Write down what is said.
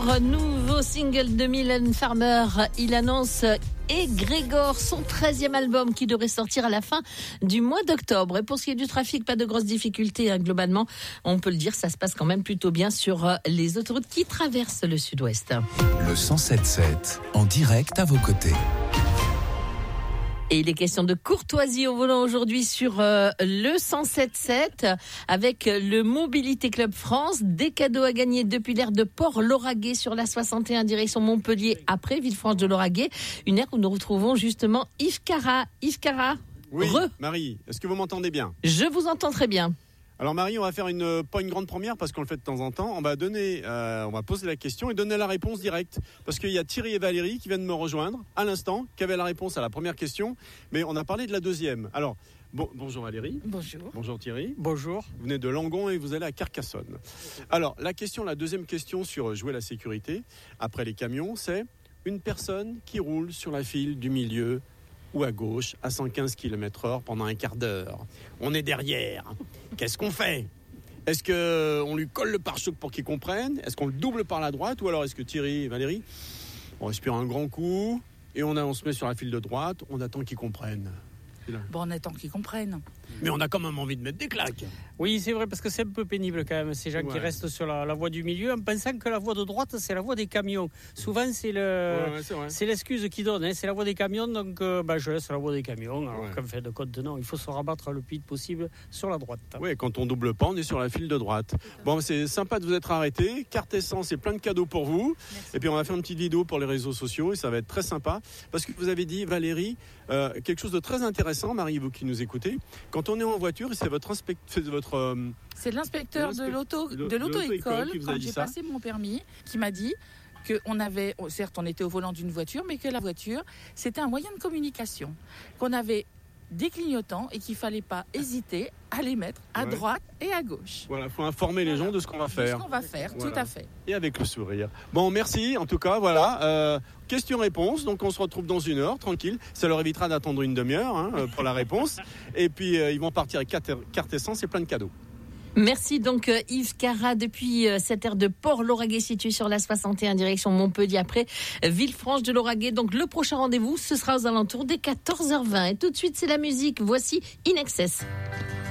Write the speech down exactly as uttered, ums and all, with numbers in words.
nouveau single de Mylène Farmer. Il annonce Égrégore, son treizième album qui devrait sortir à la fin du mois d'octobre. Et pour ce qui est du trafic, pas de grosses difficultés. Hein, globalement, on peut le dire, ça se passe quand même plutôt bien sur les autoroutes qui traversent le sud-ouest. Le cent sept sept, en direct à vos côtés. Et il est question de courtoisie au volant aujourd'hui sur euh, le cent sept sept avec le Mobilité Club France. Des cadeaux à gagner depuis l'aire de Port-Lauragais sur la soixante et un direction Montpellier après Villefranche-de-Lauragais. Une aire où nous retrouvons justement Yves Cara. Yves Cara. Oui, Re. Marie, est-ce que vous m'entendez bien ? Je vous entends très bien. Alors Marie, on va faire une, pas une grande première parce qu'on le fait de temps en temps. On va donner, euh, on va poser la question et donner la réponse directe. Parce qu'il y a Thierry et Valérie qui viennent me rejoindre à l'instant, qui avaient la réponse à la première question. Mais on a parlé de la deuxième. Alors, bon, bonjour Valérie. Bonjour. Bonjour Thierry. Bonjour. Vous venez de Langon et vous allez à Carcassonne. Alors, la question, la deuxième question sur jouer la sécurité, après les camions, c'est une personne qui roule sur la file du milieu ou à gauche à cent quinze kilomètres heure pendant un quart d'heure. On est derrière. Qu'est-ce qu'on fait ? Est-ce qu'on lui colle le pare-choc pour qu'il comprenne ? Est-ce qu'on le double par la droite ? Ou alors est-ce que Thierry et Valérie, on respire un grand coup et on, a, on se met sur la file de droite, on attend qu'ils comprennent ? Bon, on attend qu'ils comprennent. Mais on a quand même envie de mettre des claques. Oui, c'est vrai, parce que c'est un peu pénible quand même, ces gens ouais. qui restent sur la, la voie du milieu en pensant que la voie de droite, c'est la voie des camions. Souvent, c'est, le, ouais, ouais, c'est, c'est l'excuse qu'ils donnent, hein, c'est la voie des camions, donc euh, bah, je laisse la voie des camions. Alors, ouais. Comme fait de compte, non, il faut se rabattre le plus vite possible sur la droite. Oui, quand on double pas, on est sur la file de droite. Bon, c'est sympa de vous être arrêté. Carte essence et plein de cadeaux pour vous. Merci. Et puis, on va faire une petite vidéo pour les réseaux sociaux et ça va être très sympa. Parce que vous avez dit, Valérie, euh, quelque chose de très intéressant, Marie, vous qui nous écoutez, quand on est en voiture, c'est votre inspecteur, votre. Euh, c'est l'inspecteur de l'auto, de l'auto-école quand j'ai ça. passé mon permis, qui m'a dit que on avait, certes, on était au volant d'une voiture, mais que la voiture, c'était un moyen de communication, qu'on avait des clignotants et qu'il fallait pas hésiter à les mettre à ouais. droite et à gauche. Voilà, faut informer les voilà. gens de ce qu'on va faire. De ce qu'on va faire, voilà. Tout à fait. Et avec le sourire. Bon, merci. En tout cas, voilà. Euh, question-réponse. Donc, on se retrouve dans une heure, tranquille. Ça leur évitera d'attendre une demi-heure hein, pour la réponse. Et puis, euh, ils vont partir avec carte, carte essence et plein de cadeaux. Merci donc euh, Yves Cara depuis euh, cette aire de Port-Lauragais située sur la soixante et un direction Montpellier après euh, Villefranche-de-Lauragais. Donc le prochain rendez-vous, ce sera aux alentours des quatorze heures vingt. Et tout de suite, c'est la musique. Voici In Excess.